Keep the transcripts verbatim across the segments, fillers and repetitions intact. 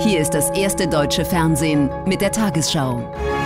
Hier ist das erste deutsche Fernsehen mit der Tagesschau.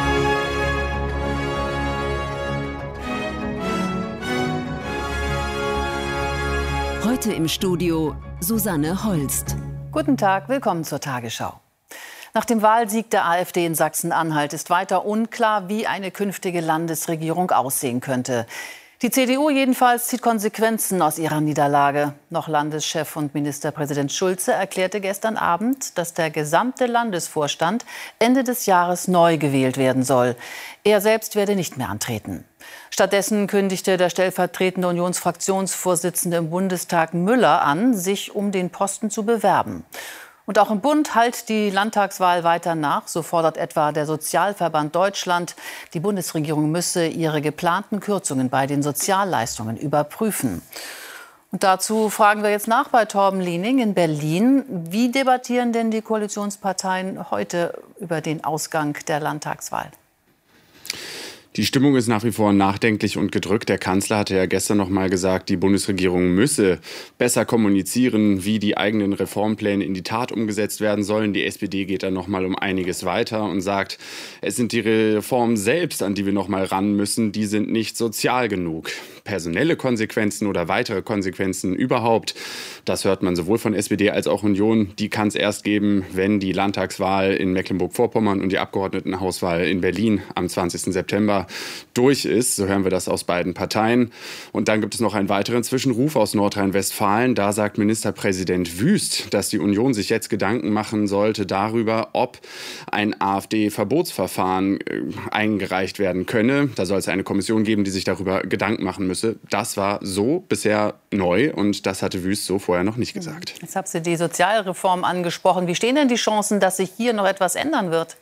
Heute im Studio Susanne Holst. Guten Tag, willkommen zur Tagesschau. Nach dem Wahlsieg der AfD in Sachsen-Anhalt ist weiter unklar, wie eine künftige Landesregierung aussehen könnte. Die C D U jedenfalls zieht Konsequenzen aus ihrer Niederlage. Noch Landeschef und Ministerpräsident Schulze erklärte gestern Abend, dass der gesamte Landesvorstand Ende des Jahres neu gewählt werden soll. Er selbst werde nicht mehr antreten. Stattdessen kündigte der stellvertretende Unionsfraktionsvorsitzende im Bundestag Müller an, sich um den Posten zu bewerben. Und auch im Bund hallt die Landtagswahl weiter nach. So fordert etwa der Sozialverband Deutschland, die Bundesregierung müsse ihre geplanten Kürzungen bei den Sozialleistungen überprüfen. Und dazu fragen wir jetzt nach bei Torben Liening in Berlin. Wie debattieren denn die Koalitionsparteien heute über den Ausgang der Landtagswahl? Die Stimmung ist nach wie vor nachdenklich und gedrückt. Der Kanzler hatte ja gestern noch mal gesagt, die Bundesregierung müsse besser kommunizieren, wie die eigenen Reformpläne in die Tat umgesetzt werden sollen. Die S P D geht dann noch mal um einiges weiter und sagt, es sind die Reformen selbst, an die wir noch mal ran müssen, die sind nicht sozial genug. Personelle Konsequenzen oder weitere Konsequenzen überhaupt, das hört man sowohl von S P D als auch Union. Die kann es erst geben, wenn die Landtagswahl in Mecklenburg-Vorpommern und die Abgeordnetenhauswahl in Berlin am zwanzigsten September durch ist. So hören wir das aus beiden Parteien. Und dann gibt es noch einen weiteren Zwischenruf aus Nordrhein-Westfalen. Da sagt Ministerpräsident Wüst, dass die Union sich jetzt Gedanken machen sollte darüber, ob ein AfD-Verbotsverfahren eingereicht werden könne. Da soll es eine Kommission geben, die sich darüber Gedanken machen müsse. Das war so bisher neu und das hatte Wüst so vorher noch nicht gesagt. Jetzt haben Sie die Sozialreform angesprochen. Wie stehen denn die Chancen, dass sich hier noch etwas ändern wird?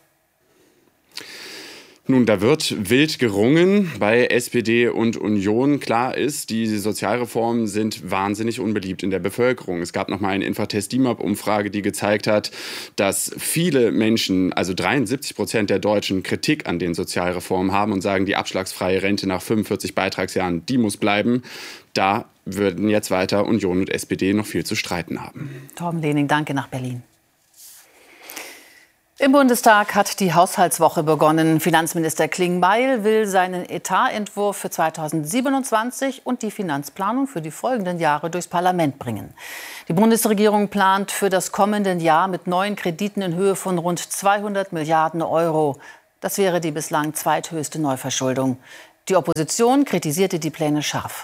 Nun, da wird wild gerungen bei S P D und Union. Klar ist, die Sozialreformen sind wahnsinnig unbeliebt in der Bevölkerung. Es gab noch mal eine Infratest D I M A P-Umfrage, die gezeigt hat, dass viele Menschen, also dreiundsiebzig Prozent der Deutschen, Kritik an den Sozialreformen haben und sagen, die abschlagsfreie Rente nach fünfundvierzig Beitragsjahren, die muss bleiben. Da würden jetzt weiter Union und S P D noch viel zu streiten haben. Torben Liening, danke nach Berlin. Im Bundestag hat die Haushaltswoche begonnen. Finanzminister Klingbeil will seinen Etatentwurf für zweitausendsiebenundzwanzig und die Finanzplanung für die folgenden Jahre durchs Parlament bringen. Die Bundesregierung plant für das kommende Jahr mit neuen Krediten in Höhe von rund zweihundert Milliarden Euro. Das wäre die bislang zweithöchste Neuverschuldung. Die Opposition kritisierte die Pläne scharf.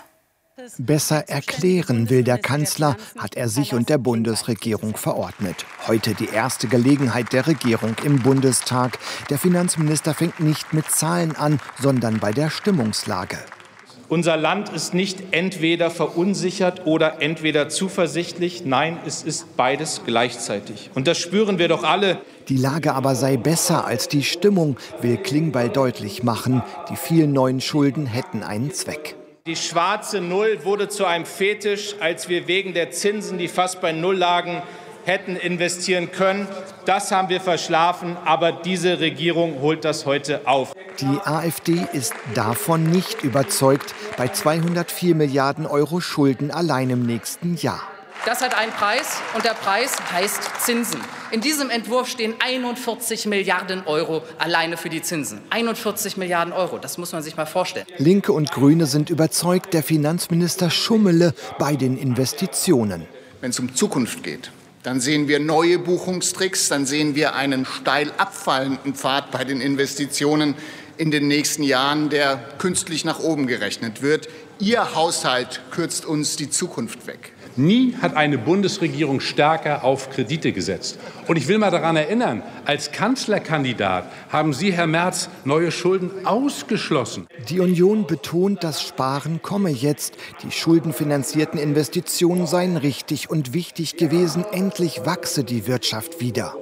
Besser erklären will der Kanzler, hat er sich und der Bundesregierung verordnet. Heute die erste Gelegenheit der Regierung im Bundestag. Der Finanzminister fängt nicht mit Zahlen an, sondern bei der Stimmungslage. Unser Land ist nicht entweder verunsichert oder entweder zuversichtlich. Nein, es ist beides gleichzeitig. Und das spüren wir doch alle. Die Lage aber sei besser als die Stimmung, will Klingbeil deutlich machen. Die vielen neuen Schulden hätten einen Zweck. Die schwarze Null wurde zu einem Fetisch, als wir wegen der Zinsen, die fast bei Null lagen, hätten investieren können. Das haben wir verschlafen, aber diese Regierung holt das heute auf. Die AfD ist davon nicht überzeugt, bei zweihundertvier Milliarden Euro Schulden allein im nächsten Jahr. Das hat einen Preis und der Preis heißt Zinsen. In diesem Entwurf stehen einundvierzig Milliarden Euro alleine für die Zinsen. einundvierzig Milliarden Euro, das muss man sich mal vorstellen. Linke und Grüne sind überzeugt, der Finanzminister schummele bei den Investitionen. Wenn es um Zukunft geht, dann sehen wir neue Buchungstricks, dann sehen wir einen steil abfallenden Pfad bei den Investitionen in den nächsten Jahren, der künstlich nach oben gerechnet wird. Ihr Haushalt kürzt uns die Zukunft weg. Nie hat eine Bundesregierung stärker auf Kredite gesetzt. Und ich will mal daran erinnern, als Kanzlerkandidat haben Sie, Herr Merz, neue Schulden ausgeschlossen. Die Union betont, das Sparen komme jetzt. Die schuldenfinanzierten Investitionen seien richtig und wichtig gewesen. Endlich wachse die Wirtschaft wieder.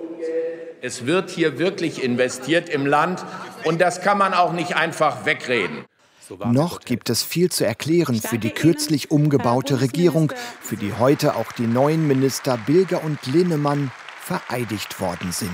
Es wird hier wirklich investiert im Land und das kann man auch nicht einfach wegreden. Noch gibt es viel zu erklären für die kürzlich umgebaute Regierung, für die heute auch die neuen Minister Bilger und Linnemann vereidigt worden sind.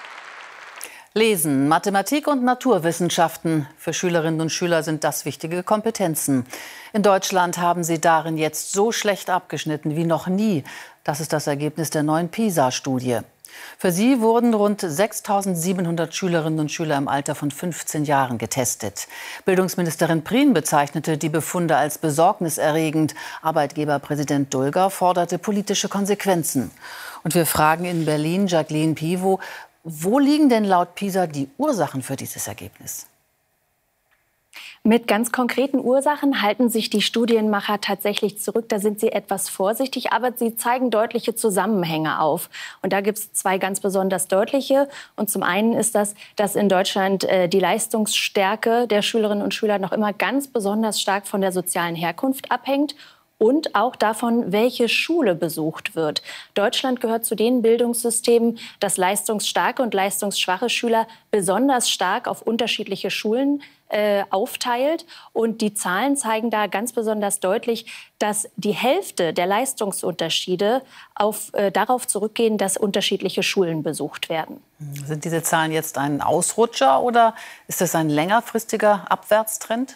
Lesen, Mathematik und Naturwissenschaften. Für Schülerinnen und Schüler sind das wichtige Kompetenzen. In Deutschland haben sie darin jetzt so schlecht abgeschnitten wie noch nie. Das ist das Ergebnis der neuen PISA-Studie. Für sie wurden rund sechstausendsiebenhundert Schülerinnen und Schüler im Alter von fünfzehn Jahren getestet. Bildungsministerin Prien bezeichnete die Befunde als besorgniserregend. Arbeitgeberpräsident Dulger forderte politische Konsequenzen. Und wir fragen in Berlin Jacqueline Pivo, wo liegen denn laut PISA die Ursachen für dieses Ergebnis? Mit ganz konkreten Ursachen halten sich die Studienmacher tatsächlich zurück. Da sind sie etwas vorsichtig, aber sie zeigen deutliche Zusammenhänge auf. Und da gibt es zwei ganz besonders deutliche. Und zum einen ist das, dass in Deutschland äh, die Leistungsstärke der Schülerinnen und Schüler noch immer ganz besonders stark von der sozialen Herkunft abhängt. Und auch davon, welche Schule besucht wird. Deutschland gehört zu den Bildungssystemen, das leistungsstarke und leistungsschwache Schüler besonders stark auf unterschiedliche Schulen äh, aufteilt. Und die Zahlen zeigen da ganz besonders deutlich, dass die Hälfte der Leistungsunterschiede auf, äh, darauf zurückgehen, dass unterschiedliche Schulen besucht werden. Sind diese Zahlen jetzt ein Ausrutscher oder ist das ein längerfristiger Abwärtstrend?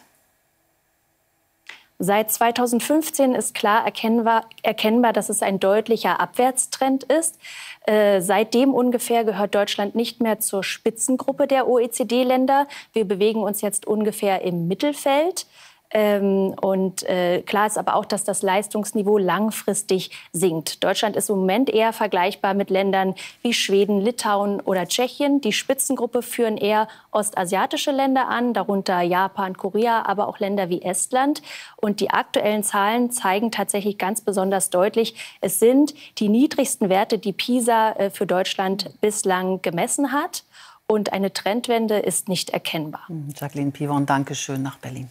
Seit zweitausendfünfzehn ist klar erkennbar, erkennbar, dass es ein deutlicher Abwärtstrend ist. Äh, seitdem ungefähr gehört Deutschland nicht mehr zur Spitzengruppe der O E C D-Länder. Wir bewegen uns jetzt ungefähr im Mittelfeld. Ähm, und äh, klar ist aber auch, dass das Leistungsniveau langfristig sinkt. Deutschland ist im Moment eher vergleichbar mit Ländern wie Schweden, Litauen oder Tschechien. Die Spitzengruppe führen eher ostasiatische Länder an, darunter Japan, Korea, aber auch Länder wie Estland. Und die aktuellen Zahlen zeigen tatsächlich ganz besonders deutlich, es sind die niedrigsten Werte, die PISA äh, für Deutschland bislang gemessen hat. Und eine Trendwende ist nicht erkennbar. Jacqueline Pivo, danke schön nach Berlin.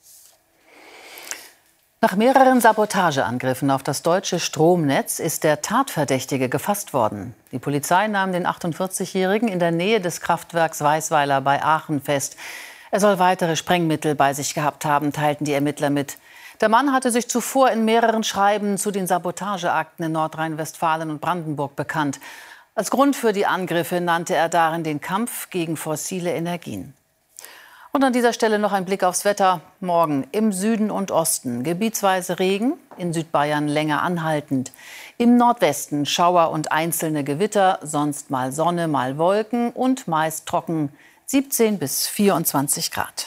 Nach mehreren Sabotageangriffen auf das deutsche Stromnetz ist der Tatverdächtige gefasst worden. Die Polizei nahm den achtundvierzigjährigen in der Nähe des Kraftwerks Weißweiler bei Aachen fest. Er soll weitere Sprengmittel bei sich gehabt haben, teilten die Ermittler mit. Der Mann hatte sich zuvor in mehreren Schreiben zu den Sabotageakten in Nordrhein-Westfalen und Brandenburg bekannt. Als Grund für die Angriffe nannte er darin den Kampf gegen fossile Energien. Und an dieser Stelle noch ein Blick aufs Wetter. Morgen im Süden und Osten gebietsweise Regen, in Südbayern länger anhaltend. Im Nordwesten Schauer und einzelne Gewitter, sonst mal Sonne, mal Wolken und meist trocken, siebzehn bis vierundzwanzig Grad.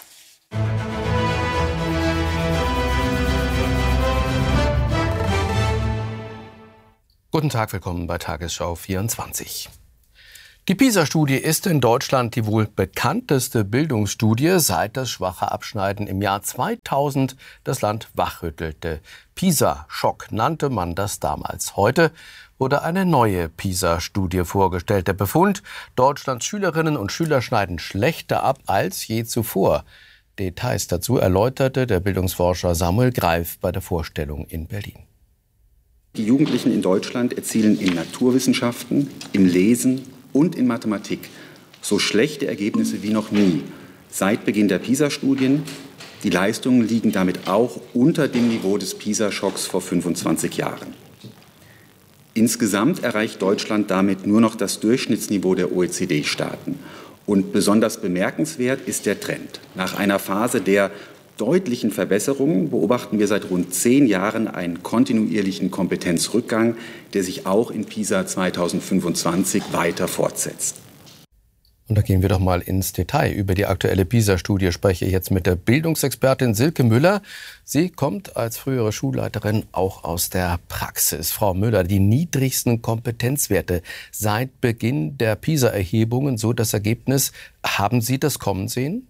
Guten Tag, willkommen bei Tagesschau vierundzwanzig. Die PISA-Studie ist in Deutschland die wohl bekannteste Bildungsstudie, seit das schwache Abschneiden im Jahr zweitausend das Land wachrüttelte. PISA-Schock nannte man das damals. Heute wurde eine neue PISA-Studie vorgestellt. Der Befund: Deutschlands Schülerinnen und Schüler schneiden schlechter ab als je zuvor. Details dazu erläuterte der Bildungsforscher Samuel Greif bei der Vorstellung in Berlin. Die Jugendlichen in Deutschland erzielen in Naturwissenschaften, im Lesen und in Mathematik so schlechte Ergebnisse wie noch nie seit Beginn der PISA-Studien. Die Leistungen liegen damit auch unter dem Niveau des PISA-Schocks vor fünfundzwanzig Jahren. Insgesamt erreicht Deutschland damit nur noch das Durchschnittsniveau der O E C D-Staaten. Und besonders bemerkenswert ist der Trend. Nach einer Phase der deutlichen Verbesserungen beobachten wir seit rund zehn Jahren einen kontinuierlichen Kompetenzrückgang, der sich auch in PISA zweitausendfünfundzwanzig weiter fortsetzt. Und da gehen wir doch mal ins Detail. Über die aktuelle PISA-Studie spreche ich jetzt mit der Bildungsexpertin Silke Müller. Sie kommt als frühere Schulleiterin auch aus der Praxis. Frau Müller, die niedrigsten Kompetenzwerte seit Beginn der PISA-Erhebungen, so das Ergebnis. Haben Sie das kommen sehen?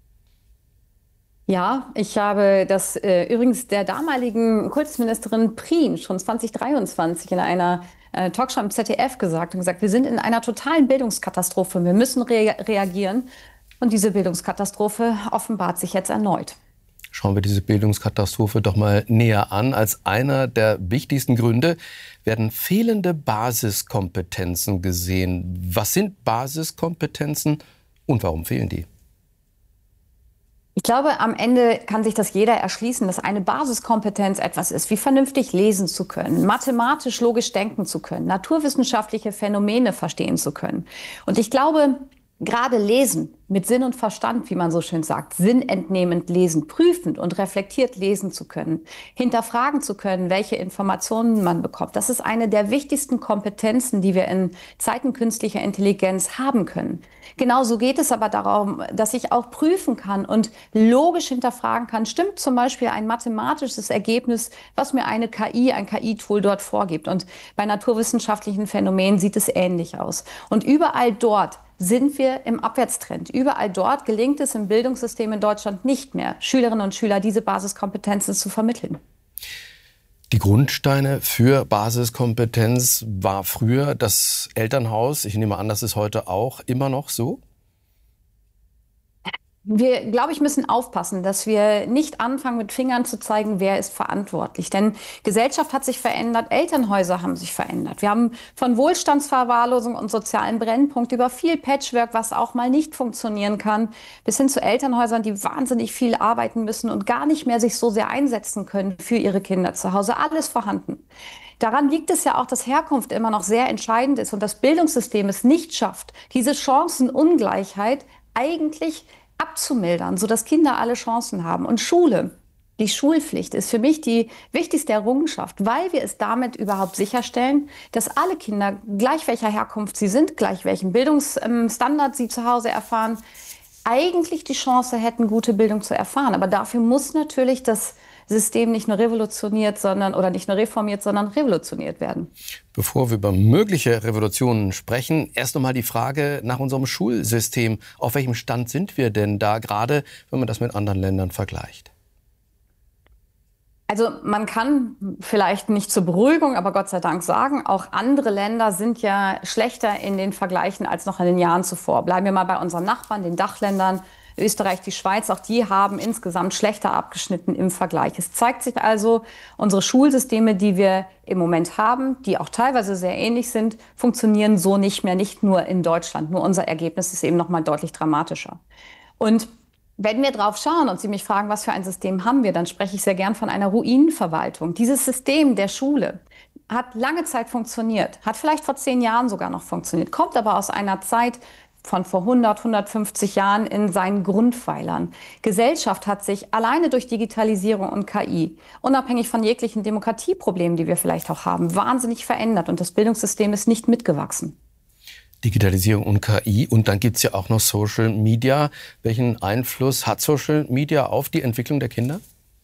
Ja, ich habe das äh, übrigens der damaligen Kultusministerin Prien schon zweitausenddreiundzwanzig in einer äh, Talkshow im Z D F gesagt und gesagt, wir sind in einer totalen Bildungskatastrophe, wir müssen rea- reagieren. Und diese Bildungskatastrophe offenbart sich jetzt erneut. Schauen wir diese Bildungskatastrophe doch mal näher an. Als einer der wichtigsten Gründe werden fehlende Basiskompetenzen gesehen. Was sind Basiskompetenzen und warum fehlen die? Ich glaube, am Ende kann sich das jeder erschließen, dass eine Basiskompetenz etwas ist, wie vernünftig lesen zu können, mathematisch logisch denken zu können, naturwissenschaftliche Phänomene verstehen zu können. Und ich glaube, gerade lesen, mit Sinn und Verstand, wie man so schön sagt, sinnentnehmend lesen, prüfend und reflektiert lesen zu können, hinterfragen zu können, welche Informationen man bekommt. Das ist eine der wichtigsten Kompetenzen, die wir in Zeiten künstlicher Intelligenz haben können. Genauso geht es aber darum, dass ich auch prüfen kann und logisch hinterfragen kann, stimmt zum Beispiel ein mathematisches Ergebnis, was mir eine K I, ein K I-Tool dort vorgibt. Und bei naturwissenschaftlichen Phänomenen sieht es ähnlich aus. Und überall dort sind wir im Abwärtstrend. Überall dort gelingt es im Bildungssystem in Deutschland nicht mehr, Schülerinnen und Schüler diese Basiskompetenzen zu vermitteln. Die Grundsteine für Basiskompetenz war früher das Elternhaus. Ich nehme an, das ist heute auch immer noch so? Wir, glaube ich, müssen aufpassen, dass wir nicht anfangen, mit Fingern zu zeigen, wer ist verantwortlich. Denn Gesellschaft hat sich verändert, Elternhäuser haben sich verändert. Wir haben von Wohlstandsverwahrlosung und sozialen Brennpunkt über viel Patchwork, was auch mal nicht funktionieren kann, bis hin zu Elternhäusern, die wahnsinnig viel arbeiten müssen und gar nicht mehr sich so sehr einsetzen können für ihre Kinder zu Hause. Alles vorhanden. Daran liegt es ja auch, dass Herkunft immer noch sehr entscheidend ist und das Bildungssystem es nicht schafft, diese Chancenungleichheit eigentlich abzumildern, sodass Kinder alle Chancen haben. Und Schule, die Schulpflicht ist für mich die wichtigste Errungenschaft, weil wir es damit überhaupt sicherstellen, dass alle Kinder, gleich welcher Herkunft sie sind, gleich welchen Bildungsstandard sie zu Hause erfahren, eigentlich die Chance hätten, gute Bildung zu erfahren. Aber dafür muss natürlich das System nicht nur revolutioniert, sondern oder nicht nur reformiert, sondern revolutioniert werden. Bevor wir über mögliche Revolutionen sprechen, erst noch mal die Frage nach unserem Schulsystem. Auf welchem Stand sind wir denn da gerade, wenn man das mit anderen Ländern vergleicht? Also man kann vielleicht nicht zur Beruhigung, aber Gott sei Dank sagen, auch andere Länder sind ja schlechter in den Vergleichen als noch in den Jahren zuvor. Bleiben wir mal bei unseren Nachbarn, den Dachländern. Österreich, die Schweiz, auch die haben insgesamt schlechter abgeschnitten im Vergleich. Es zeigt sich also, unsere Schulsysteme, die wir im Moment haben, die auch teilweise sehr ähnlich sind, funktionieren so nicht mehr, nicht nur in Deutschland. Nur unser Ergebnis ist eben noch mal deutlich dramatischer. Und wenn wir drauf schauen und Sie mich fragen, was für ein System haben wir, dann spreche ich sehr gern von einer Ruinenverwaltung. Dieses System der Schule hat lange Zeit funktioniert, hat vielleicht vor zehn Jahren sogar noch funktioniert, kommt aber aus einer Zeit von vor hundert, hundertfünfzig Jahren in seinen Grundpfeilern. Gesellschaft hat sich alleine durch Digitalisierung und K I, unabhängig von jeglichen Demokratieproblemen, die wir vielleicht auch haben, wahnsinnig verändert und das Bildungssystem ist nicht mitgewachsen. Digitalisierung und K I und dann gibt es ja auch noch Social Media. Welchen Einfluss hat Social Media auf die Entwicklung der Kinder?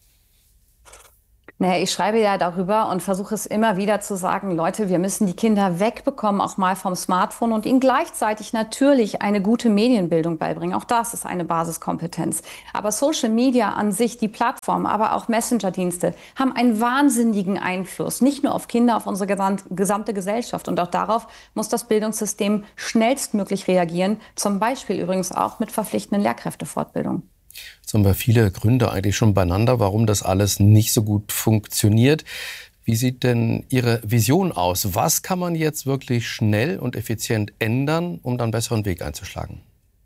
Naja, ich schreibe ja darüber und versuche es immer wieder zu sagen, Leute, wir müssen die Kinder wegbekommen, auch mal vom Smartphone und ihnen gleichzeitig natürlich eine gute Medienbildung beibringen. Auch das ist eine Basiskompetenz. Aber Social Media an sich, die Plattform, aber auch Messenger-Dienste haben einen wahnsinnigen Einfluss, nicht nur auf Kinder, auf unsere gesamte Gesellschaft. Und auch darauf muss das Bildungssystem schnellstmöglich reagieren, zum Beispiel übrigens auch mit verpflichtenden Lehrkräftefortbildungen. Jetzt haben wir viele Gründe eigentlich schon beieinander, warum das alles nicht so gut funktioniert. Wie sieht denn Ihre Vision aus? Was kann man jetzt wirklich schnell und effizient ändern, um dann einen besseren Weg einzuschlagen?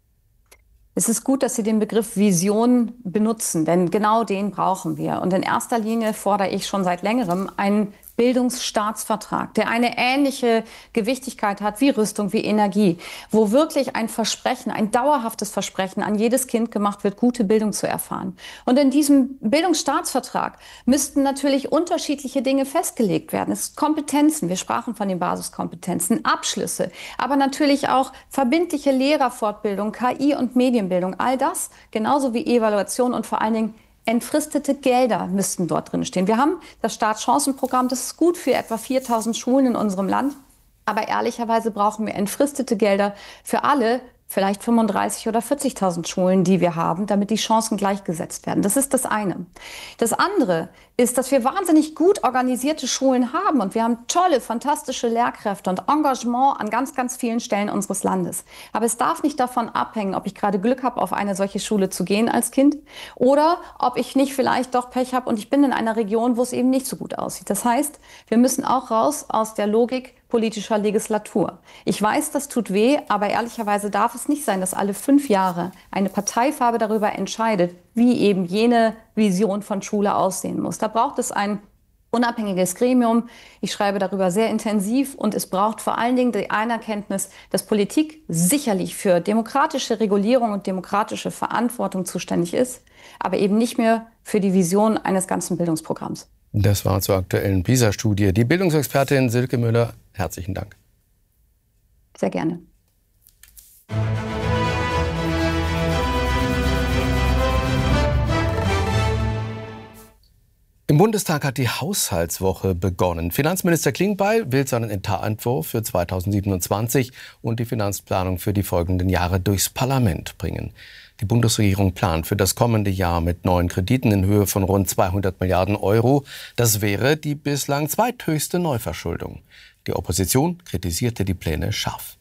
Es ist gut, dass Sie den Begriff Vision benutzen, denn genau den brauchen wir. Und in erster Linie fordere ich schon seit längerem einen Bildungsstaatsvertrag, der eine ähnliche Gewichtigkeit hat wie Rüstung, wie Energie, wo wirklich ein Versprechen, ein dauerhaftes Versprechen an jedes Kind gemacht wird, gute Bildung zu erfahren. Und in diesem Bildungsstaatsvertrag müssten natürlich unterschiedliche Dinge festgelegt werden. Es sind Kompetenzen, wir sprachen von den Basiskompetenzen, Abschlüsse, aber natürlich auch verbindliche Lehrerfortbildung, K I und Medienbildung, all das, genauso wie Evaluation und vor allen Dingen entfristete Gelder müssten dort drin stehen. Wir haben das Startchancenprogramm, das ist gut für etwa viertausend Schulen in unserem Land. Aber ehrlicherweise brauchen wir entfristete Gelder für alle, vielleicht fünfunddreißig oder vierzigtausend Schulen, die wir haben, damit die Chancen gleichgesetzt werden. Das ist das eine. Das andere ist, dass wir wahnsinnig gut organisierte Schulen haben und wir haben tolle, fantastische Lehrkräfte und Engagement an ganz, ganz vielen Stellen unseres Landes. Aber es darf nicht davon abhängen, ob ich gerade Glück habe, auf eine solche Schule zu gehen als Kind oder ob ich nicht vielleicht doch Pech habe und ich bin in einer Region, wo es eben nicht so gut aussieht. Das heißt, wir müssen auch raus aus der Logik politischer Legislatur. Ich weiß, das tut weh, aber ehrlicherweise darf es nicht sein, dass alle fünf Jahre eine Parteifarbe darüber entscheidet, wie eben jene Vision von Schule aussehen muss. Da braucht es ein unabhängiges Gremium. Ich schreibe darüber sehr intensiv und es braucht vor allen Dingen die Anerkenntnis, dass Politik sicherlich für demokratische Regulierung und demokratische Verantwortung zuständig ist, aber eben nicht mehr für die Vision eines ganzen Bildungsprogramms. Das war zur aktuellen PISA-Studie. Die Bildungsexpertin Silke Müller, herzlichen Dank. Sehr gerne. Im Bundestag hat die Haushaltswoche begonnen. Finanzminister Klingbeil will seinen Etatentwurf für zweitausendsiebenundzwanzig und die Finanzplanung für die folgenden Jahre durchs Parlament bringen. Die Bundesregierung plant für das kommende Jahr mit neuen Krediten in Höhe von rund zweihundert Milliarden Euro. Das wäre die bislang zweithöchste Neuverschuldung. Die Opposition kritisierte die Pläne scharf.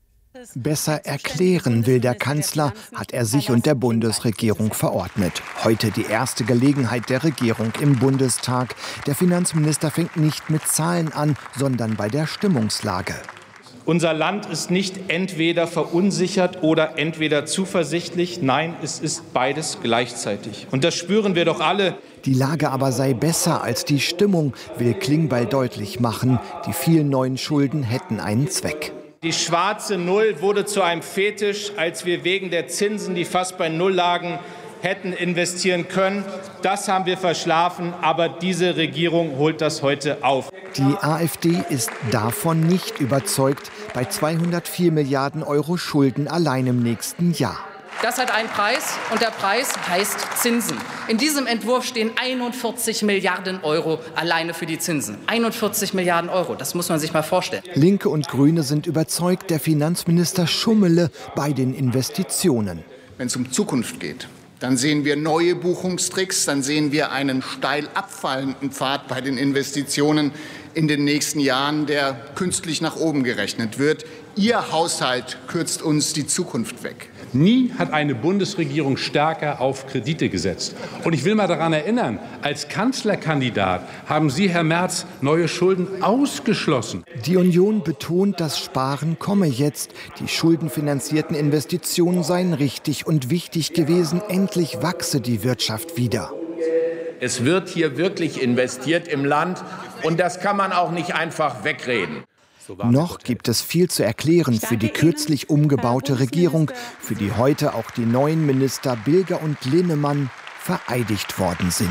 Besser erklären will der Kanzler, hat er sich und der Bundesregierung verordnet. Heute die erste Gelegenheit der Regierung im Bundestag. Der Finanzminister fängt nicht mit Zahlen an, sondern bei der Stimmungslage. Unser Land ist nicht entweder verunsichert oder entweder zuversichtlich. Nein, es ist beides gleichzeitig. Und das spüren wir doch alle. Die Lage aber sei besser als die Stimmung, will Klingbeil deutlich machen. Die vielen neuen Schulden hätten einen Zweck. Die schwarze Null wurde zu einem Fetisch, als wir wegen der Zinsen, die fast bei Null lagen, hätten investieren können. Das haben wir verschlafen, aber diese Regierung holt das heute auf. Die AfD ist davon nicht überzeugt, bei zweihundertvier Milliarden Euro Schulden allein im nächsten Jahr. Das hat einen Preis und der Preis heißt Zinsen. In diesem Entwurf stehen einundvierzig Milliarden Euro alleine für die Zinsen. einundvierzig Milliarden Euro, das muss man sich mal vorstellen. Linke und Grüne sind überzeugt, der Finanzminister schummele bei den Investitionen. Wenn es um Zukunft geht, dann sehen wir neue Buchungstricks, dann sehen wir einen steil abfallenden Pfad bei den Investitionen in den nächsten Jahren, der künstlich nach oben gerechnet wird. Ihr Haushalt kürzt uns die Zukunft weg. Nie hat eine Bundesregierung stärker auf Kredite gesetzt. Und ich will mal daran erinnern, als Kanzlerkandidat haben Sie, Herr Merz, neue Schulden ausgeschlossen. Die Union betont, das Sparen komme jetzt. Die schuldenfinanzierten Investitionen seien richtig und wichtig gewesen. Endlich wachse die Wirtschaft wieder. Es wird hier wirklich investiert im Land und das kann man auch nicht einfach wegreden. Noch gibt es viel zu erklären für die kürzlich umgebaute Regierung, für die heute auch die neuen Minister Bilger und Linnemann vereidigt worden sind.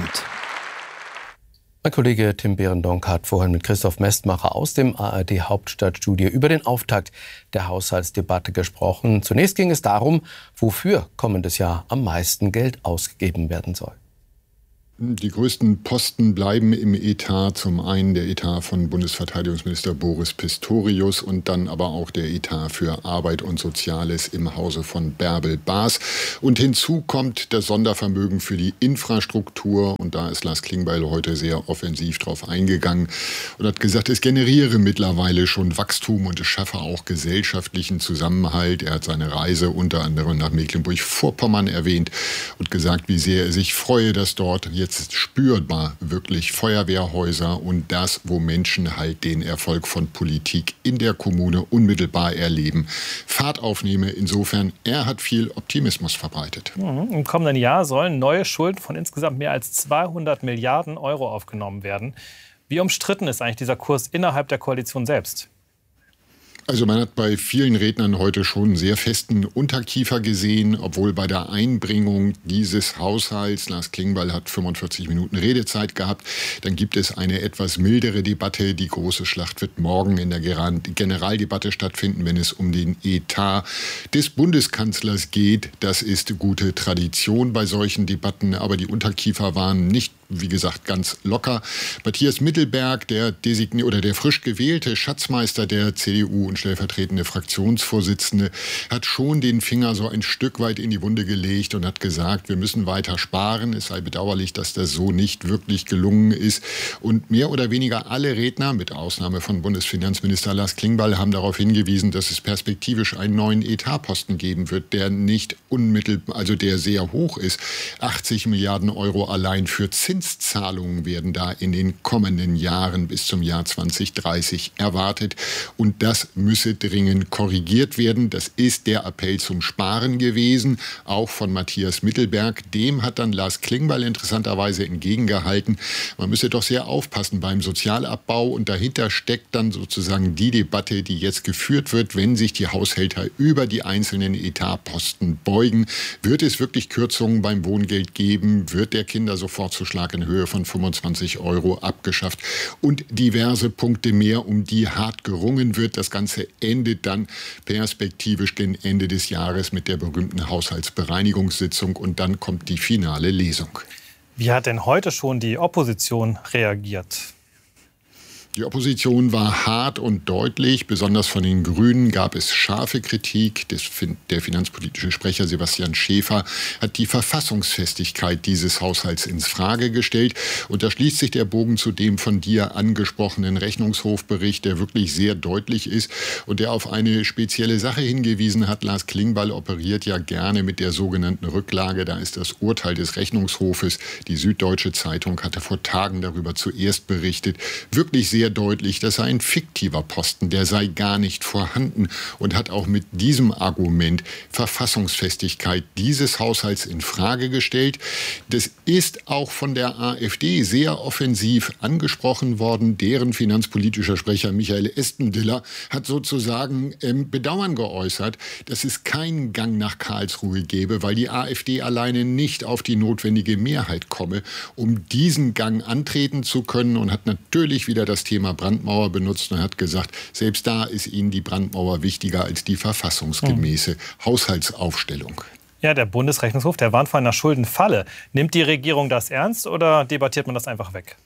Mein Kollege Tim Behrendonck hat vorhin mit Christoph Mestmacher aus dem A R D-Hauptstadtstudio über den Auftakt der Haushaltsdebatte gesprochen. Zunächst ging es darum, wofür kommendes Jahr am meisten Geld ausgegeben werden soll. Die größten Posten bleiben im Etat. Zum einen der Etat von Bundesverteidigungsminister Boris Pistorius und dann aber auch der Etat für Arbeit und Soziales im Hause von Bärbel Baas. Und hinzu kommt das Sondervermögen für die Infrastruktur. Und da ist Lars Klingbeil heute sehr offensiv drauf eingegangen und hat gesagt, es generiere mittlerweile schon Wachstum und es schaffe auch gesellschaftlichen Zusammenhalt. Er hat seine Reise unter anderem nach Mecklenburg-Vorpommern erwähnt und gesagt, wie sehr er sich freue, dass dort jetzt Jetzt spürbar wirklich Feuerwehrhäuser und das, wo Menschen halt den Erfolg von Politik in der Kommune unmittelbar erleben, Fahrt aufnehme. Insofern, er hat viel Optimismus verbreitet. Mhm. Im kommenden Jahr sollen neue Schulden von insgesamt mehr als zweihundert Milliarden Euro aufgenommen werden. Wie umstritten ist eigentlich dieser Kurs innerhalb der Koalition selbst? Also man hat bei vielen Rednern heute schon einen sehr festen Unterkiefer gesehen, obwohl bei der Einbringung dieses Haushalts, Lars Klingbeil hat fünfundvierzig Minuten Redezeit gehabt, dann gibt es eine etwas mildere Debatte. Die große Schlacht wird morgen in der Generaldebatte stattfinden, wenn es um den Etat des Bundeskanzlers geht. Das ist gute Tradition bei solchen Debatten, aber die Unterkiefer waren nicht, wie gesagt, ganz locker. Matthias Mittelberg, der designier- oder der frisch gewählte Schatzmeister der C D U und stellvertretende Fraktionsvorsitzende, hat schon den Finger so ein Stück weit in die Wunde gelegt und hat gesagt, wir müssen weiter sparen. Es sei bedauerlich, dass das so nicht wirklich gelungen ist. Und mehr oder weniger alle Redner, mit Ausnahme von Bundesfinanzminister Lars Klingbeil, haben darauf hingewiesen, dass es perspektivisch einen neuen Etatposten geben wird, der nicht unmittelbar, also der sehr hoch ist. achtzig Milliarden Euro allein für Zinsen. Zinszahlungen werden da in den kommenden Jahren bis zum Jahr zwanzig dreißig erwartet. Und das müsse dringend korrigiert werden. Das ist der Appell zum Sparen gewesen, auch von Matthias Mittelberg. Dem hat dann Lars Klingbeil interessanterweise entgegengehalten. Man müsse doch sehr aufpassen beim Sozialabbau. Und dahinter steckt dann sozusagen die Debatte, die jetzt geführt wird, wenn sich die Haushälter über die einzelnen Etatposten beugen. Wird es wirklich Kürzungen beim Wohngeld geben? Wird der Kindersofortzuschlag in Höhe von fünfundzwanzig Euro abgeschafft? Und diverse Punkte mehr, um die hart gerungen wird. Das Ganze endet dann perspektivisch gegen Ende des Jahres mit der berühmten Haushaltsbereinigungssitzung. Und dann kommt die finale Lesung. Wie hat denn heute schon die Opposition reagiert? Die Opposition war hart und deutlich. Besonders von den Grünen gab es scharfe Kritik. Der finanzpolitische Sprecher Sebastian Schäfer hat die Verfassungsfestigkeit dieses Haushalts ins Frage gestellt. Und da schließt sich der Bogen zu dem von dir angesprochenen Rechnungshofbericht, der wirklich sehr deutlich ist und der auf eine spezielle Sache hingewiesen hat. Lars Klingbeil operiert ja gerne mit der sogenannten Rücklage. Da ist das Urteil des Rechnungshofes. Die Süddeutsche Zeitung hatte vor Tagen darüber zuerst berichtet. Wirklich sehr deutlich, das sei ein fiktiver Posten, der sei gar nicht vorhanden und hat auch mit diesem Argument Verfassungsfestigkeit dieses Haushalts in Frage gestellt. Das ist auch von der AfD sehr offensiv angesprochen worden. Deren finanzpolitischer Sprecher Michael Estendiller hat sozusagen ähm, Bedauern geäußert, dass es keinen Gang nach Karlsruhe gäbe, weil die AfD alleine nicht auf die notwendige Mehrheit komme, um diesen Gang antreten zu können, und hat natürlich wieder das Thema Brandmauer benutzt und hat gesagt, selbst da ist ihnen die Brandmauer wichtiger als die verfassungsgemäße hm. Haushaltsaufstellung. Ja, der Bundesrechnungshof, der warnt vor einer Schuldenfalle. Nimmt die Regierung das ernst oder debattiert man das einfach weg?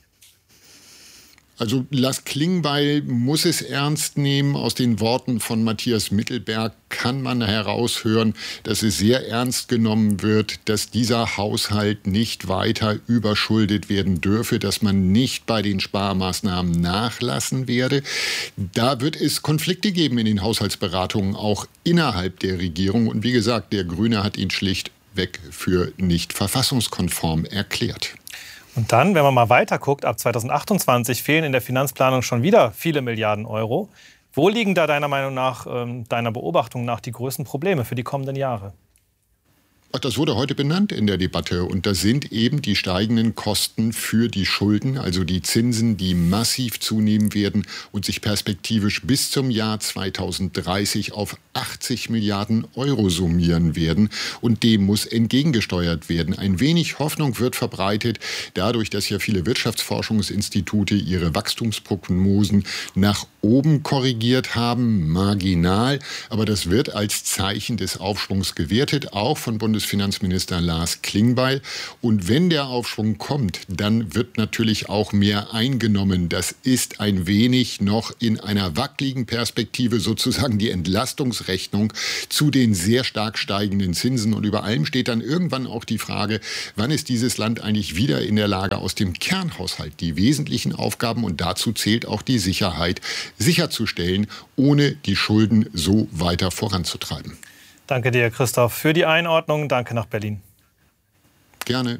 Also Lars Klingbeil muss es ernst nehmen. Aus den Worten von Matthias Mittelberg kann man heraushören, dass es sehr ernst genommen wird, dass dieser Haushalt nicht weiter überschuldet werden dürfe, dass man nicht bei den Sparmaßnahmen nachlassen werde. Da wird es Konflikte geben in den Haushaltsberatungen, auch innerhalb der Regierung. Und wie gesagt, der Grüne hat ihn schlichtweg für nicht verfassungskonform erklärt. Und dann, wenn man mal weiter guckt, ab zweitausendachtundzwanzig fehlen in der Finanzplanung schon wieder viele Milliarden Euro. Wo liegen da deiner Meinung nach, äh, deiner Beobachtung nach, die größten Probleme für die kommenden Jahre? Ach, das wurde heute benannt in der Debatte. Und das sind eben die steigenden Kosten für die Schulden, also die Zinsen, die massiv zunehmen werden und sich perspektivisch bis zum Jahr zweitausenddreißig auf achtzig Milliarden Euro summieren werden. Und dem muss entgegengesteuert werden. Ein wenig Hoffnung wird verbreitet, dadurch, dass ja viele Wirtschaftsforschungsinstitute ihre Wachstumsprognosen nach oben korrigiert haben, marginal. Aber das wird als Zeichen des Aufschwungs gewertet, auch von Bundes Finanzminister Lars Klingbeil. Und wenn der Aufschwung kommt, dann wird natürlich auch mehr eingenommen. Das ist ein wenig noch in einer wackeligen Perspektive sozusagen die Entlastungsrechnung zu den sehr stark steigenden Zinsen. Und über allem steht dann irgendwann auch die Frage, wann ist dieses Land eigentlich wieder in der Lage, aus dem Kernhaushalt die wesentlichen Aufgaben, und dazu zählt auch die Sicherheit, sicherzustellen, ohne die Schulden so weiter voranzutreiben. Danke dir, Christoph, für die Einordnung. Danke nach Berlin. Gerne.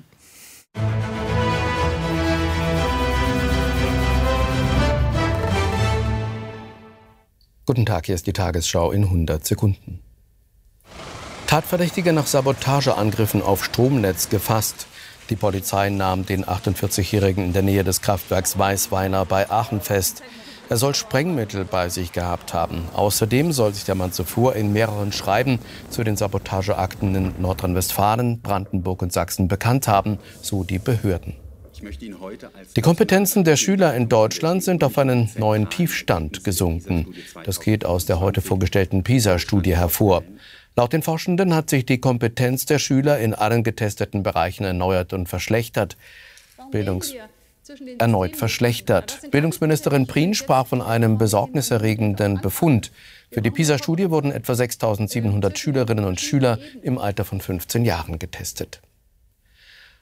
Guten Tag, hier ist die Tagesschau in hundert Sekunden. Tatverdächtige nach Sabotageangriffen auf Stromnetz gefasst. Die Polizei nahm den achtundvierzigjährigen in der Nähe des Kraftwerks Weißweiner bei Aachen fest. Er soll Sprengmittel bei sich gehabt haben. Außerdem soll sich der Mann zuvor in mehreren Schreiben zu den Sabotageakten in Nordrhein-Westfalen, Brandenburg und Sachsen bekannt haben, so die Behörden. Die Kompetenzen der Schüler in Deutschland sind auf einen neuen Tiefstand gesunken. Das geht aus der heute vorgestellten PISA-Studie hervor. Laut den Forschenden hat sich die Kompetenz der Schüler in allen getesteten Bereichen erneuert und verschlechtert. Bildungs erneut verschlechtert. Bildungsministerin Prien sprach von einem besorgniserregenden Befund. Für die PISA-Studie wurden etwa sechstausendsiebenhundert Schülerinnen und Schüler im Alter von fünfzehn Jahren getestet.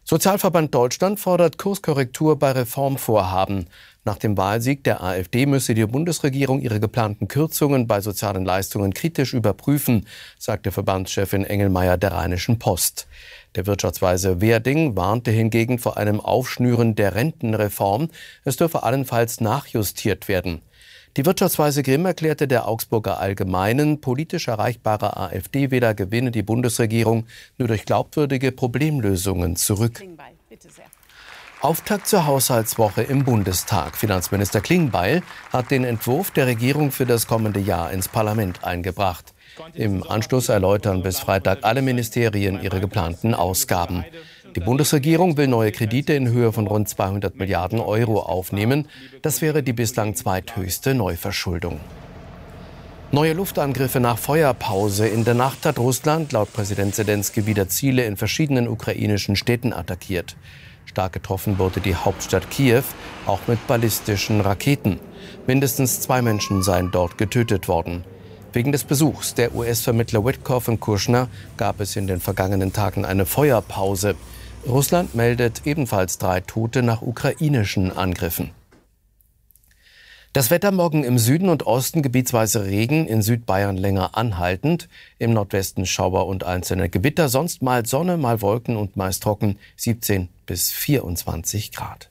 Sozialverband Deutschland fordert Kurskorrektur bei Reformvorhaben. Nach dem Wahlsieg der AfD müsse die Bundesregierung ihre geplanten Kürzungen bei sozialen Leistungen kritisch überprüfen, sagte Verbandschefin Engelmeier der Rheinischen Post. Der Wirtschaftsweise Werding warnte hingegen vor einem Aufschnüren der Rentenreform. Es dürfe allenfalls nachjustiert werden. Die Wirtschaftsweise Grimm erklärte der Augsburger Allgemeinen, politisch erreichbare AfD-Wähler gewinne die Bundesregierung nur durch glaubwürdige Problemlösungen zurück. Auftakt zur Haushaltswoche im Bundestag. Finanzminister Klingbeil hat den Entwurf der Regierung für das kommende Jahr ins Parlament eingebracht. Im Anschluss erläutern bis Freitag alle Ministerien ihre geplanten Ausgaben. Die Bundesregierung will neue Kredite in Höhe von rund zweihundert Milliarden Euro aufnehmen. Das wäre die bislang zweithöchste Neuverschuldung. Neue Luftangriffe nach Feuerpause. In der Nacht hat Russland laut Präsident Selenskyj wieder Ziele in verschiedenen ukrainischen Städten attackiert. Stark getroffen wurde die Hauptstadt Kiew, auch mit ballistischen Raketen. Mindestens zwei Menschen seien dort getötet worden. Wegen des Besuchs der U S-Vermittler Witkoff und Kushner gab es in den vergangenen Tagen eine Feuerpause. Russland meldet ebenfalls drei Tote nach ukrainischen Angriffen. Das Wetter morgen im Süden und Osten gebietsweise Regen, in Südbayern länger anhaltend, im Nordwesten Schauer und einzelne Gewitter, sonst mal Sonne, mal Wolken und meist trocken, siebzehn bis vierundzwanzig Grad.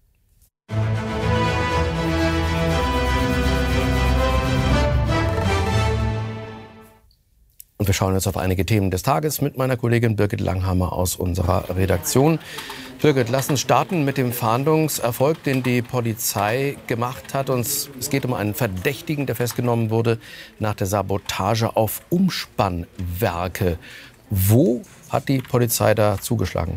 Und wir schauen jetzt auf einige Themen des Tages mit meiner Kollegin Birgit Langhammer aus unserer Redaktion. Birgit, lass uns starten mit dem Fahndungserfolg, den die Polizei gemacht hat. Und es geht um einen Verdächtigen, der festgenommen wurde nach der Sabotage auf Umspannwerke. Wo hat die Polizei da zugeschlagen?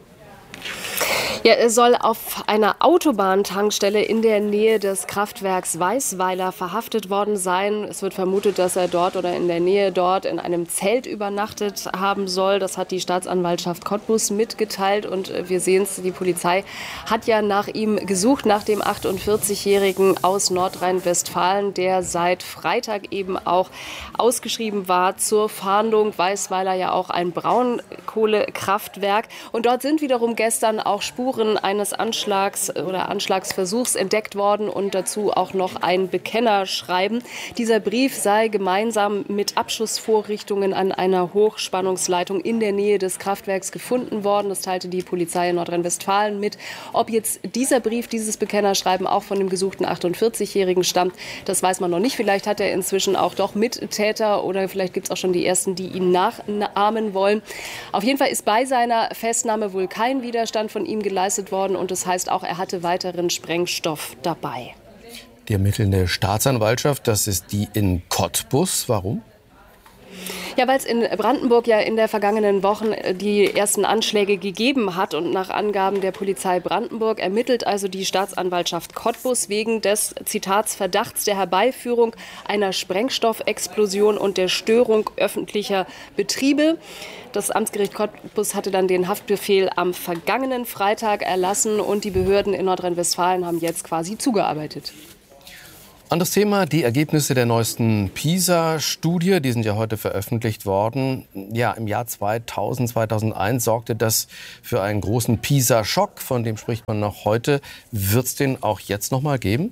Ja, er soll auf einer Autobahntankstelle in der Nähe des Kraftwerks Weißweiler verhaftet worden sein. Es wird vermutet, dass er dort oder in der Nähe dort in einem Zelt übernachtet haben soll. Das hat die Staatsanwaltschaft Cottbus mitgeteilt. Und wir sehen es, die Polizei hat ja nach ihm gesucht, nach dem achtundvierzigjährigen aus Nordrhein-Westfalen, der seit Freitag eben auch ausgeschrieben war zur Fahndung. Weißweiler ja auch ein Braunkohlekraftwerk. Und dort sind wiederum gestern auch Spuren eines Anschlags oder Anschlagsversuchs entdeckt worden und dazu auch noch ein Bekennerschreiben. Dieser Brief sei gemeinsam mit Abschussvorrichtungen an einer Hochspannungsleitung in der Nähe des Kraftwerks gefunden worden. Das teilte die Polizei in Nordrhein-Westfalen mit. Ob jetzt dieser Brief, dieses Bekennerschreiben auch von dem gesuchten achtundvierzigjährigen stammt, das weiß man noch nicht. Vielleicht hat er inzwischen auch doch Mittäter oder vielleicht gibt es auch schon die Ersten, die ihn nachahmen wollen. Auf jeden Fall ist bei seiner Festnahme wohl kein Widerstand von ihm geleistet worden und das heißt auch, er hatte weiteren Sprengstoff dabei. Die ermittelnde Staatsanwaltschaft, das ist die in Cottbus. Warum? Ja, weil es in Brandenburg ja in der vergangenen Wochen die ersten Anschläge gegeben hat. Und nach Angaben der Polizei Brandenburg ermittelt also die Staatsanwaltschaft Cottbus wegen des, Zitats, Verdachts der Herbeiführung einer Sprengstoffexplosion und der Störung öffentlicher Betriebe. Das Amtsgericht Cottbus hatte dann den Haftbefehl am vergangenen Freitag erlassen und die Behörden in Nordrhein-Westfalen haben jetzt quasi zugearbeitet. Anderes Thema, die Ergebnisse der neuesten PISA-Studie, die sind ja heute veröffentlicht worden. Ja, im Jahr zweitausend, zweitausendeins sorgte das für einen großen PISA-Schock, von dem spricht man noch heute. Wird es den auch jetzt noch mal geben?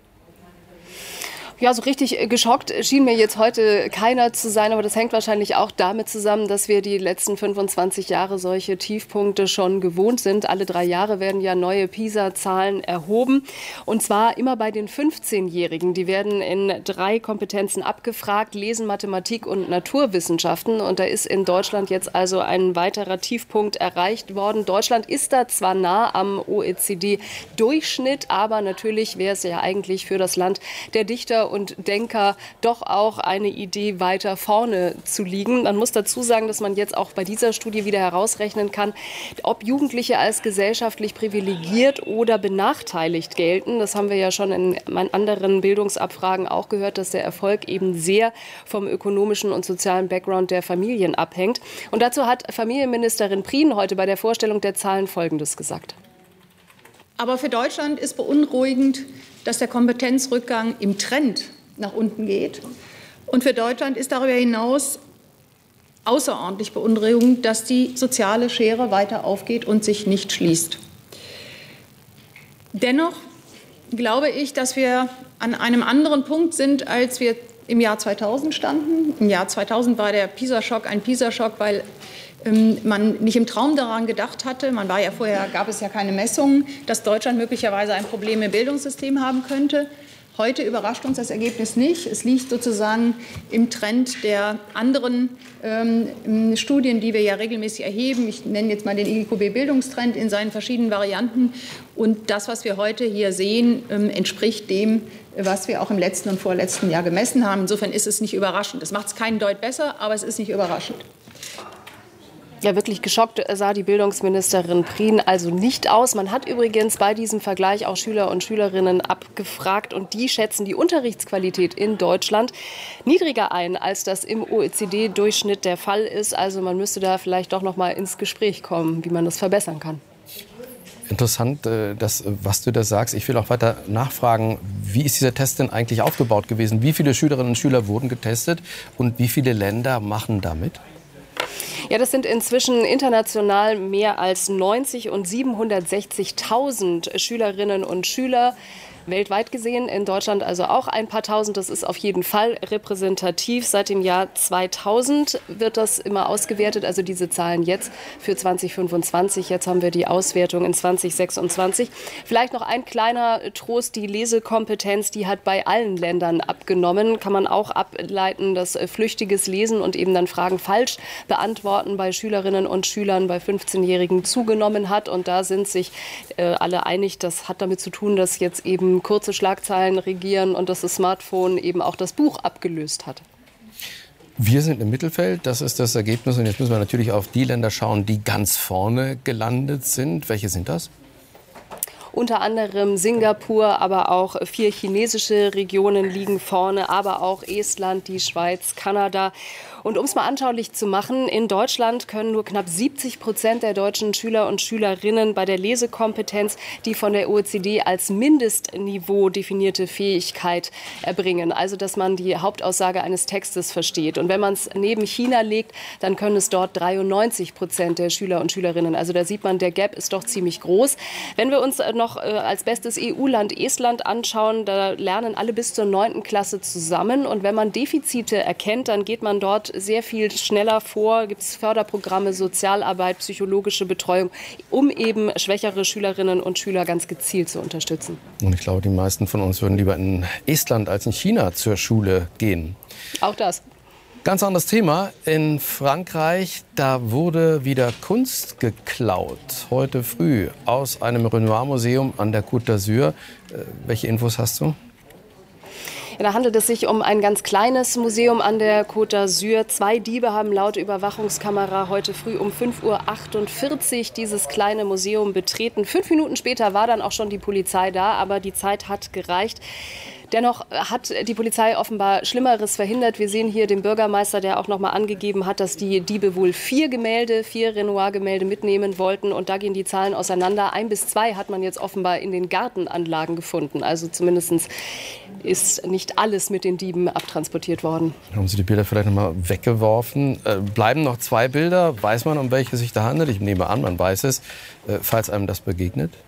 Ja, so richtig geschockt schien mir jetzt heute keiner zu sein, aber das hängt wahrscheinlich auch damit zusammen, dass wir die letzten fünfundzwanzig Jahre solche Tiefpunkte schon gewohnt sind. Alle drei Jahre werden ja neue PISA-Zahlen erhoben und zwar immer bei den fünfzehnjährigen. Die werden in drei Kompetenzen abgefragt, Lesen, Mathematik und Naturwissenschaften und da ist in Deutschland jetzt also ein weiterer Tiefpunkt erreicht worden. Deutschland ist da zwar nah am O E C D-Durchschnitt, aber natürlich wäre es ja eigentlich für das Land der Dichter und Denker doch auch eine Idee, weiter vorne zu liegen. Man muss dazu sagen, dass man jetzt auch bei dieser Studie wieder herausrechnen kann, ob Jugendliche als gesellschaftlich privilegiert oder benachteiligt gelten. Das haben wir ja schon in anderen Bildungsabfragen auch gehört, dass der Erfolg eben sehr vom ökonomischen und sozialen Background der Familien abhängt. Und dazu hat Familienministerin Prien heute bei der Vorstellung der Zahlen Folgendes gesagt. Aber für Deutschland ist beunruhigend, dass der Kompetenzrückgang im Trend nach unten geht. Und für Deutschland ist darüber hinaus außerordentlich beunruhigend, dass die soziale Schere weiter aufgeht und sich nicht schließt. Dennoch glaube ich, dass wir an einem anderen Punkt sind, als wir im Jahr zweitausend standen. Im Jahr zweitausend war der PISA-Schock ein PISA-Schock, weil ähm, man nicht im Traum daran gedacht hatte, man war ja vorher, gab es ja keine Messungen, dass Deutschland möglicherweise ein Problem im Bildungssystem haben könnte. Heute überrascht uns das Ergebnis nicht. Es liegt sozusagen im Trend der anderen ähm, Studien, die wir ja regelmäßig erheben. Ich nenne jetzt mal den I Q B-Bildungstrend in seinen verschiedenen Varianten. Und das, was wir heute hier sehen, ähm, entspricht dem, was wir auch im letzten und vorletzten Jahr gemessen haben. Insofern ist es nicht überraschend. Das macht es keinen Deut besser, aber es ist nicht überraschend. Ja, wirklich geschockt sah die Bildungsministerin Prien also nicht aus. Man hat übrigens bei diesem Vergleich auch Schüler und Schülerinnen abgefragt und die schätzen die Unterrichtsqualität in Deutschland niedriger ein, als das im O E C D-Durchschnitt der Fall ist. Also man müsste da vielleicht doch noch mal ins Gespräch kommen, wie man das verbessern kann. Interessant, das, was du da sagst. Ich will auch weiter nachfragen, wie ist dieser Test denn eigentlich aufgebaut gewesen? Wie viele Schülerinnen und Schüler wurden getestet und wie viele Länder machen damit? Ja, das sind inzwischen international mehr als neunzig und siebenhundertsechzigtausend Schülerinnen und Schüler. Weltweit gesehen, in Deutschland also auch ein paar Tausend. Das ist auf jeden Fall repräsentativ. Seit dem Jahr zweitausend wird das immer ausgewertet, also diese Zahlen jetzt für zwanzig fünfundzwanzig. Jetzt haben wir die Auswertung in zwanzig sechsundzwanzig. Vielleicht noch ein kleiner Trost, die Lesekompetenz, die hat bei allen Ländern abgenommen. Kann man auch ableiten, dass flüchtiges Lesen und eben dann Fragen falsch beantworten bei Schülerinnen und Schülern, bei fünfzehnjährigen zugenommen hat. Und da sind sich äh, alle einig, das hat damit zu tun, dass jetzt eben kurze Schlagzeilen regieren und dass das Smartphone eben auch das Buch abgelöst hat. Wir sind im Mittelfeld, das ist das Ergebnis. Und jetzt müssen wir natürlich auf die Länder schauen, die ganz vorne gelandet sind. Welche sind das? Unter anderem Singapur, aber auch vier chinesische Regionen liegen vorne, aber auch Estland, die Schweiz, Kanada. Und um es mal anschaulich zu machen, in Deutschland können nur knapp siebzig Prozent der deutschen Schüler und Schülerinnen bei der Lesekompetenz die von der O E C D als Mindestniveau definierte Fähigkeit erbringen. Also, dass man die Hauptaussage eines Textes versteht. Und wenn man es neben China legt, dann können es dort dreiundneunzig Prozent der Schüler und Schülerinnen. Also da sieht man, der Gap ist doch ziemlich groß. Wenn wir uns noch äh, als bestes E U-Land Estland anschauen, da lernen alle bis zur neunten Klasse zusammen. Und wenn man Defizite erkennt, dann geht man dort sehr viel schneller vor, gibt es Förderprogramme, Sozialarbeit, psychologische Betreuung, um eben schwächere Schülerinnen und Schüler ganz gezielt zu unterstützen. Und ich glaube, die meisten von uns würden lieber in Estland als in China zur Schule gehen. Auch das. Ganz anderes Thema. In Frankreich, da wurde wieder Kunst geklaut. Heute früh aus einem Renoir-Museum an der Côte d'Azur. Welche Infos hast du? Ja, da handelt es sich um ein ganz kleines Museum an der Côte d'Azur. Zwei Diebe haben laut Überwachungskamera heute früh um fünf Uhr achtundvierzig dieses kleine Museum betreten. Fünf Minuten später war dann auch schon die Polizei da, aber die Zeit hat gereicht. Dennoch hat die Polizei offenbar Schlimmeres verhindert. Wir sehen hier den Bürgermeister, der auch noch mal angegeben hat, dass die Diebe wohl vier Gemälde, vier Renoir-Gemälde mitnehmen wollten. Und da gehen die Zahlen auseinander. Ein bis zwei hat man jetzt offenbar in den Gartenanlagen gefunden. Also zumindest ist nicht alles mit den Dieben abtransportiert worden. Haben Sie die Bilder vielleicht noch mal weggeworfen? Äh, bleiben noch zwei Bilder. Weiß man, um welche sich da handelt? Ich nehme an, man weiß es, äh, falls einem das begegnet.